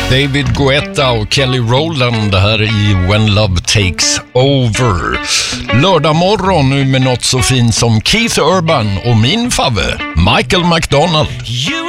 David Guetta och Kelly Rowland här i When Love Takes Over. Lördag morgon nu med något så fint som Keith Urban och min favve Michael McDonald.